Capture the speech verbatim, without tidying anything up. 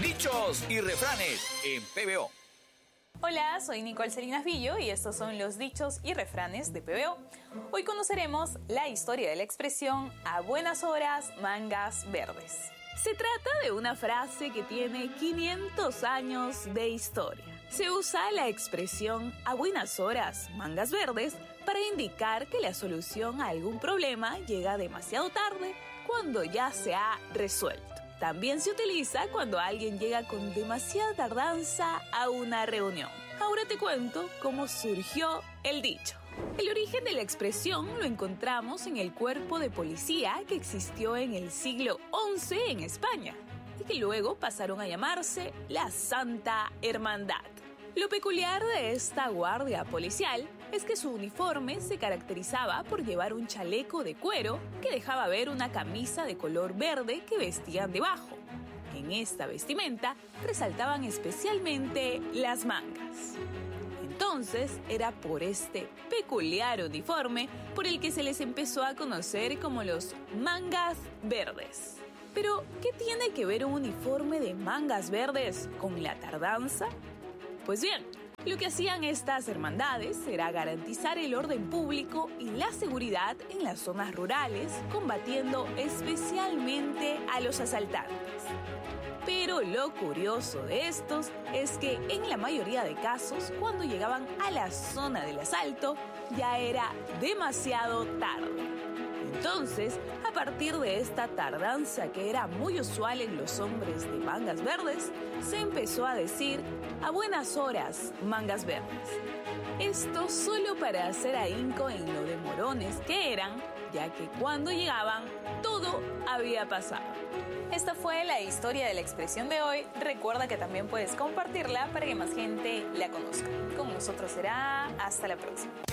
Dichos y refranes en P B O. Hola, soy Nicole Salinas Villo y estos son los dichos y refranes de P B O. Hoy conoceremos la historia de la expresión "a buenas horas, mangas verdes". Se trata de una frase que tiene quinientos años de historia. Se usa la expresión "a buenas horas, mangas verdes" para indicar que la solución a algún problema llega demasiado tarde cuando ya se ha resuelto. También se utiliza cuando alguien llega con demasiada tardanza a una reunión. Ahora te cuento cómo surgió el dicho. El origen de la expresión lo encontramos en el cuerpo de policía que existió en el siglo once en España y que luego pasaron a llamarse la Santa Hermandad. Lo peculiar de esta guardia policial es que su uniforme se caracterizaba por llevar un chaleco de cuero que dejaba ver una camisa de color verde que vestían debajo. En esta vestimenta resaltaban especialmente las mangas. Entonces era por este peculiar uniforme por el que se les empezó a conocer como los mangas verdes. Pero, ¿qué tiene que ver un uniforme de mangas verdes con la tardanza? Pues bien, lo que hacían estas hermandades era garantizar el orden público y la seguridad en las zonas rurales, combatiendo especialmente a los asaltantes. Pero lo curioso de estos es que en la mayoría de casos, cuando llegaban a la zona del asalto, ya era demasiado tarde. Entonces, a partir de esta tardanza que era muy usual en los hombres de mangas verdes, se empezó a decir "a buenas horas, mangas verdes". Esto solo para hacer ahínco en lo demorones que eran, ya que cuando llegaban, todo había pasado. Esta fue la historia de la expresión de hoy. Recuerda que también puedes compartirla para que más gente la conozca. Con nosotros será hasta la próxima.